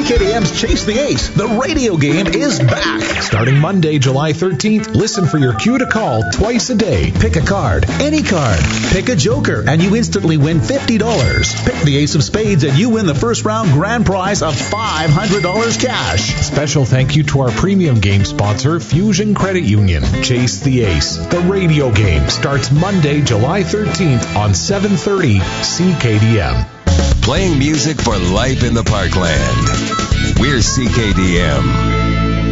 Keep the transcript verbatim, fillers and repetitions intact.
C K D M's Chase the Ace, the radio game, is back. Starting Monday, July thirteenth, listen for your cue to call twice a day. Pick a card, any card. Pick a joker, and you instantly win fifty dollars. Pick the ace of spades, and you win the first round grand prize of five hundred dollars cash. Special thank you to our premium game sponsor, Fusion Credit Union. Chase the Ace, the radio game, starts Monday, July thirteenth on seven thirty C K D M. Playing music for life in the Parkland. We're C K D M.